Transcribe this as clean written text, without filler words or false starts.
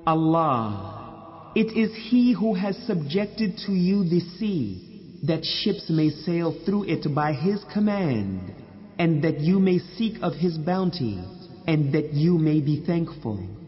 Allah, it is He who has subjected to you the sea, that ships may sail through it by His command, and that you may seek of His bounty, and that you may be thankful.